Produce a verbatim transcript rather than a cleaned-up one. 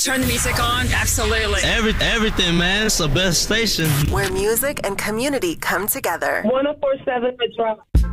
Turn the music on. Absolutely. Every, everything, man. It's the best station. Where music and community come together. one oh four point seven The Drop.